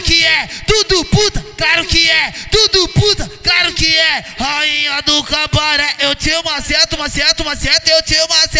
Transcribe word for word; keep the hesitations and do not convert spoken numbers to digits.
que é, tudo puta, claro que é, tudo puta, claro que é. Rainha do cabaré, eu te maceto, maceto, maceto, eu te maceto.